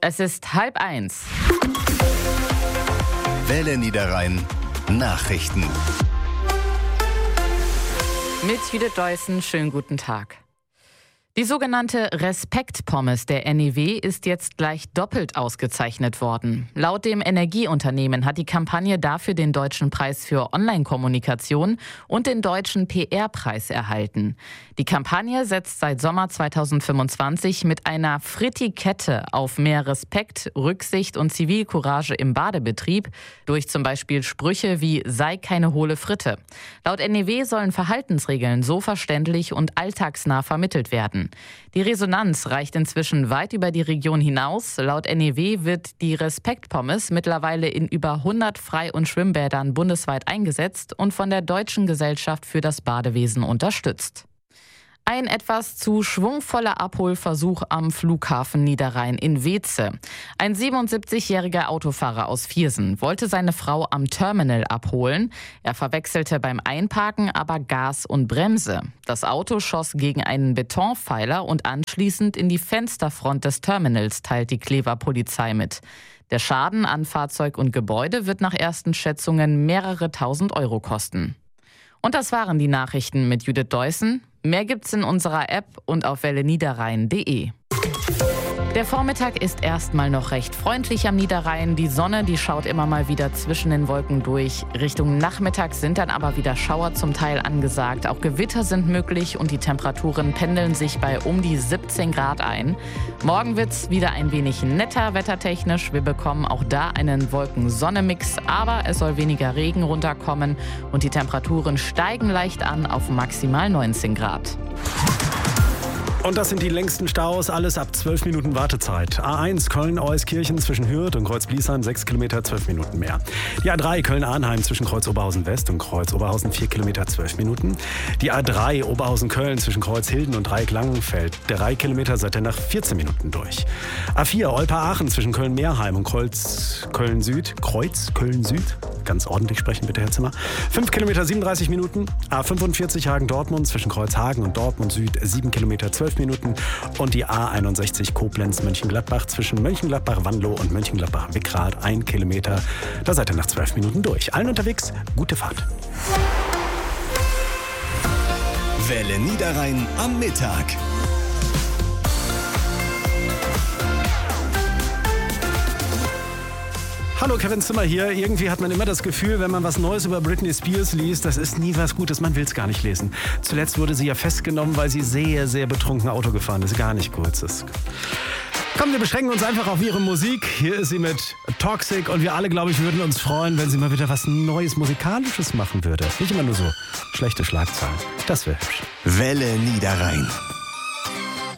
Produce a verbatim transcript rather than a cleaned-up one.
Es ist halb eins. Welle Niederrhein Nachrichten. Mit Judith Deussen, schönen guten Tag. Die sogenannte Respekt-Pommes der N E W ist jetzt gleich doppelt ausgezeichnet worden. Laut dem Energieunternehmen hat die Kampagne dafür den Deutschen Preis für Online-Kommunikation und den Deutschen P R-Preis erhalten. Die Kampagne setzt seit Sommer zweitausendfünfundzwanzig mit einer Frittikette auf mehr Respekt, Rücksicht und Zivilcourage im Badebetrieb durch zum Beispiel Sprüche wie „Sei keine hohle Fritte". Laut N E W sollen Verhaltensregeln so verständlich und alltagsnah vermittelt werden. Die Resonanz reicht inzwischen weit über die Region hinaus. Laut N E W wird die Respekt-Pommes mittlerweile in über hundert Frei- und Schwimmbädern bundesweit eingesetzt und von der Deutschen Gesellschaft für das Badewesen unterstützt. Ein etwas zu schwungvoller Abholversuch am Flughafen Niederrhein in Weeze. Ein siebenundsiebzigjähriger Autofahrer aus Viersen wollte seine Frau am Terminal abholen. Er verwechselte beim Einparken aber Gas und Bremse. Das Auto schoss gegen einen Betonpfeiler und anschließend in die Fensterfront des Terminals, teilt die Clever Polizei mit. Der Schaden an Fahrzeug und Gebäude wird nach ersten Schätzungen mehrere tausend Euro kosten. Und das waren die Nachrichten mit Judith Deussen. Mehr gibt's in unserer App und auf welle niederrhein punkt de. Der Vormittag ist erstmal noch recht freundlich am Niederrhein. Die Sonne, die schaut immer mal wieder zwischen den Wolken durch. Richtung Nachmittag sind dann aber wieder Schauer zum Teil angesagt. Auch Gewitter sind möglich und die Temperaturen pendeln sich bei um die siebzehn Grad ein. Morgen wird's wieder ein wenig netter wettertechnisch. Wir bekommen auch da einen Wolken-Sonne-Mix, aber es soll weniger Regen runterkommen und die Temperaturen steigen leicht an auf maximal neunzehn Grad. Und das sind die längsten Staus, alles ab zwölf Minuten Wartezeit. A eins Köln-Euskirchen zwischen Hürth und Kreuz-Bliesheim sechs Kilometer, zwölf Minuten mehr. Die A drei Köln-Arnheim zwischen Kreuz-Oberhausen West und Kreuz-Oberhausen vier Kilometer, zwölf Minuten. Die A drei Oberhausen-Köln zwischen Kreuz-Hilden und Dreieck-Langenfeld drei Kilometer, seid ihr nach vierzehn Minuten durch. A vier Olpa-Aachen zwischen Köln-Meerheim und Kreuz-Köln-Süd, Kreuz-Köln-Süd, ganz ordentlich sprechen bitte, Herr Zimmer, fünf Kilometer, siebenunddreißig Minuten. A fünfundvierzig Hagen-Dortmund zwischen Kreuzhagen und Dortmund Süd sieben Kilometer, zwölf Minuten. Und die A einundsechzig Koblenz-Mönchengladbach zwischen Mönchengladbach-Wanlo und Mönchengladbach-Wickrath ein Kilometer. Da seid ihr nach zwölf Minuten durch. Allen unterwegs, gute Fahrt. Welle Niederrhein am Mittag. Hallo, Kevin Zimmer hier. Irgendwie hat man immer das Gefühl, wenn man was Neues über Britney Spears liest, das ist nie was Gutes, man will es gar nicht lesen. Zuletzt wurde sie ja festgenommen, weil sie sehr, sehr betrunken Auto gefahren ist. Gar nicht gut. Das Komm, wir beschränken uns einfach auf ihre Musik. Hier ist sie mit Toxic und wir alle, glaube ich, würden uns freuen, wenn sie mal wieder was Neues Musikalisches machen würde. Nicht immer nur so schlechte Schlagzeilen. Das wäre hübsch. Welle Niederrhein.